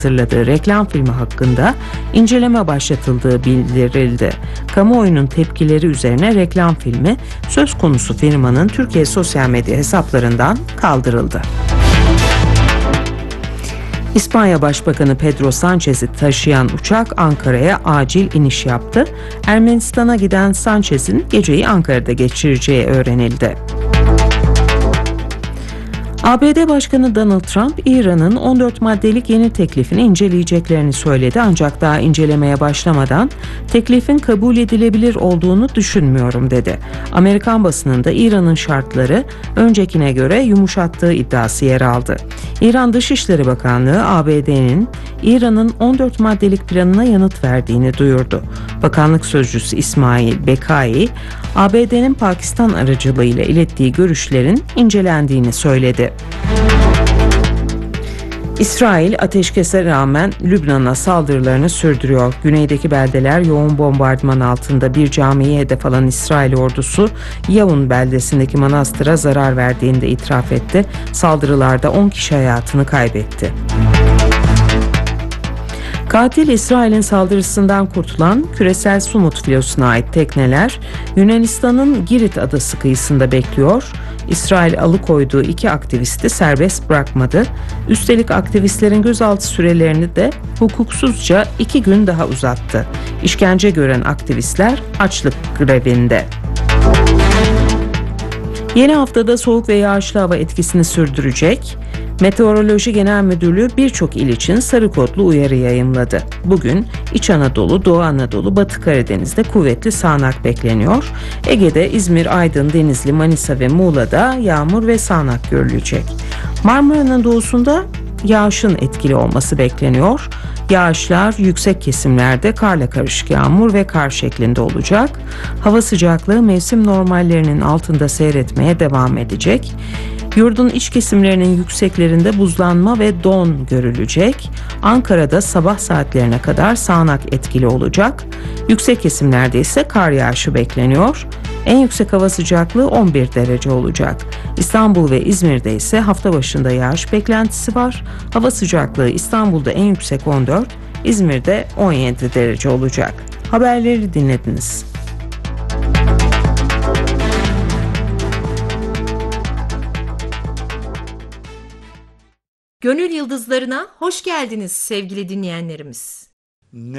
hazırladığı reklam filmi hakkında inceleme başlatıldığı bildirildi. Kamuoyunun tepkileri üzerine reklam filmi söz konusu firmanın Türkiye sosyal medya hesaplarından kaldırıldı. İspanya Başbakanı Pedro Sánchez'i taşıyan uçak Ankara'ya acil iniş yaptı. Ermenistan'a giden Sánchez'in geceyi Ankara'da geçireceği öğrenildi. ABD Başkanı Donald Trump, İran'ın 14 maddelik yeni teklifini inceleyeceklerini söyledi ancak daha incelemeye başlamadan teklifin kabul edilebilir olduğunu düşünmüyorum dedi. Amerikan basınında İran'ın şartları öncekine göre yumuşattığı iddiası yer aldı. İran Dışişleri Bakanlığı ABD'nin İran'ın 14 maddelik planına yanıt verdiğini duyurdu. Bakanlık sözcüsü İsmail Bekai, ABD'nin Pakistan aracılığıyla ilettiği görüşlerin incelendiğini söyledi. İsrail ateşkese rağmen Lübnan'a saldırılarını sürdürüyor. Güneydeki beldeler yoğun bombardıman altında. Bir camiyi hedef alan İsrail ordusu Yavun beldesindeki manastıra zarar verdiğini de itiraf etti. Saldırılarda 10 kişi hayatını kaybetti. Katil İsrail'in saldırısından kurtulan küresel Sumut filosuna ait tekneler Yunanistan'ın Girit adası kıyısında bekliyor. İsrail alıkoyduğu 2 aktivisti serbest bırakmadı. Üstelik aktivistlerin gözaltı sürelerini de hukuksuzca 2 gün daha uzattı. İşkence gören aktivistler açlık grevinde. Yeni haftada soğuk ve yağışlı hava etkisini sürdürecek. Meteoroloji Genel Müdürlüğü birçok il için sarı kodlu uyarı yayımladı. Bugün İç Anadolu, Doğu Anadolu, Batı Karadeniz'de kuvvetli sağanak bekleniyor. Ege'de İzmir, Aydın, Denizli, Manisa ve Muğla'da yağmur ve sağanak görülecek. Marmara'nın doğusunda yağışın etkili olması bekleniyor. Yağışlar yüksek kesimlerde karla karışık yağmur ve kar şeklinde olacak. Hava sıcaklığı mevsim normallerinin altında seyretmeye devam edecek. Yurdun iç kesimlerinin yükseklerinde buzlanma ve don görülecek. Ankara'da sabah saatlerine kadar sağanak etkili olacak. Yüksek kesimlerde ise kar yağışı bekleniyor. En yüksek hava sıcaklığı 11 derece olacak. İstanbul ve İzmir'de ise hafta başında yağış beklentisi var. Hava sıcaklığı İstanbul'da en yüksek 14, İzmir'de 17 derece olacak. Haberleri dinlediniz. Gönül Yıldızlarına hoş geldiniz sevgili dinleyenlerimiz.